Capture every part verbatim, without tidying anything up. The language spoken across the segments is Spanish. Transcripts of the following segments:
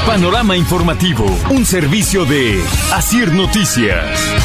Panorama Informativo, un servicio de Asir Noticias.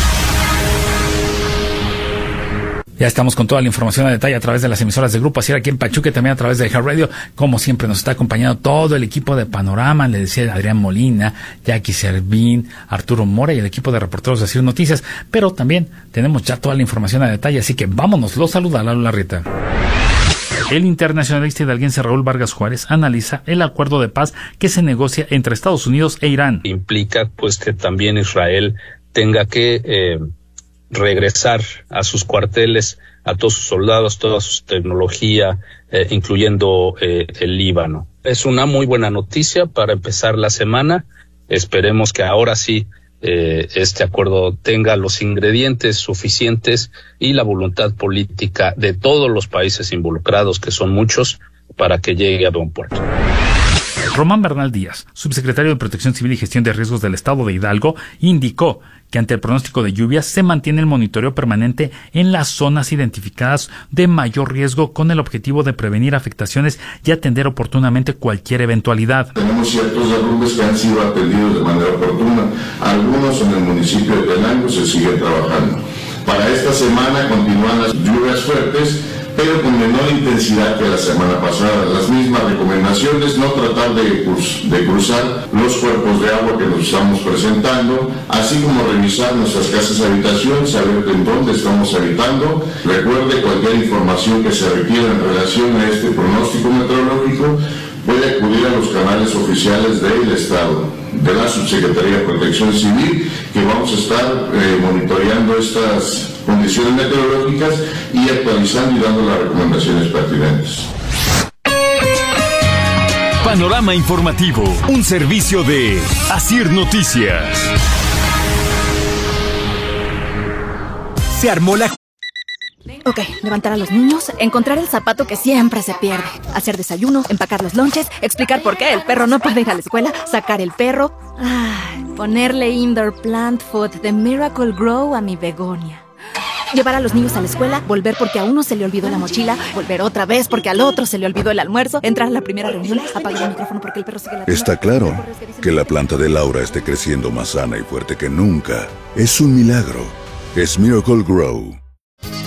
Ya estamos con toda la información a detalle a través de las emisoras del Grupo Asir aquí en Pachuca y también a través de Heart Radio. Como siempre nos está acompañando todo el equipo de Panorama, le decía Adrián Molina, Jackie Servín, Arturo Mora y el equipo de reporteros de Asir Noticias. Pero también tenemos ya toda la información a detalle, así que vámonos, los saluda Lalo Larrieta. El internacionalista hidalguense Raúl Vargas Juárez analiza el acuerdo de paz que se negocia entre Estados Unidos e Irán. Implica pues que también Israel tenga que eh, regresar a sus cuarteles, a todos sus soldados, toda su tecnología, eh, incluyendo eh, el Líbano. Es una muy buena noticia para empezar la semana. Esperemos que ahora sí eh, este acuerdo tenga los ingredientes suficientes y la voluntad política de todos los países involucrados, que son muchos, para que llegue a buen puerto. Román Bernal Díaz, subsecretario de Protección Civil y Gestión de Riesgos del Estado de Hidalgo, indicó que ante el pronóstico de lluvias se mantiene el monitoreo permanente en las zonas identificadas de mayor riesgo con el objetivo de prevenir afectaciones y atender oportunamente cualquier eventualidad. Tenemos ciertos derrumbes que han sido atendidos de manera oportuna. Algunos en el municipio de Tenango se siguen trabajando. Para esta semana continúan las lluvias fuertes, pero con menor intensidad que la semana pasada. Las mismas recomendaciones: no tratar de, cruz, de cruzar los cuerpos de agua que nos estamos presentando, así como revisar nuestras casas habitación, saber en dónde estamos habitando. Recuerde, cualquier información que se requiera en relación a este pronóstico meteorológico puede acudir a los canales oficiales del Estado, de la Subsecretaría de Protección Civil, que vamos a estar eh, monitoreando estas condiciones meteorológicas y actualizando y dando las recomendaciones pertinentes. Panorama Informativo, un servicio de Asir Noticias. Se armó la... Ok, levantar a los niños, encontrar el zapato que siempre se pierde, hacer desayuno, empacar los lonches, explicar por qué el perro no puede ir a la escuela, sacar el perro, ay, ponerle indoor plant food de Miracle Grow a mi begonia. Llevar a los niños a la escuela, volver porque a uno se le olvidó la mochila, volver otra vez porque al otro se le olvidó el almuerzo, entrar a la primera reunión, apagar el micrófono porque el perro sigue la... Está claro que la planta de Laura esté creciendo más sana y fuerte que nunca. Es un milagro. Es Miracle Grow.